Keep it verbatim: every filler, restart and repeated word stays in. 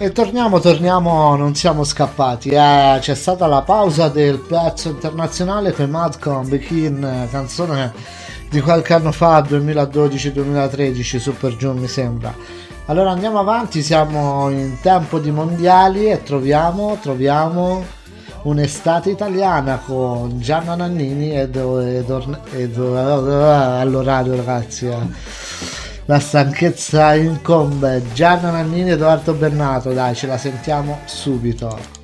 E torniamo, torniamo, non siamo scappati. Eh, c'è stata la pausa del pezzo internazionale per Madcon Begin, canzone di qualche anno fa, duemiladodici-duemilatredici, Super June mi sembra. Allora andiamo avanti, siamo in tempo di mondiali e troviamo, troviamo un'estate italiana con Gianna Nannini ed, ed, ed, ed all'orario, ragazzi. Eh. La stanchezza incombe. Gianna Nannini e Edoardo Bennato, dai, ce la sentiamo subito.